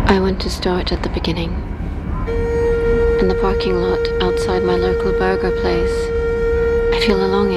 I want to start at the beginning. In the parking lot outside my local burger place, I feel a longing.